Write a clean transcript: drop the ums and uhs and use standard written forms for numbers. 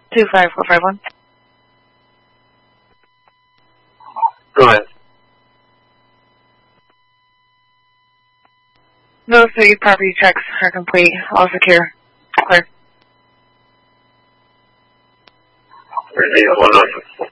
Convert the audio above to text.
25451. Go ahead. Those three property checks are complete. All secure. Clear. 1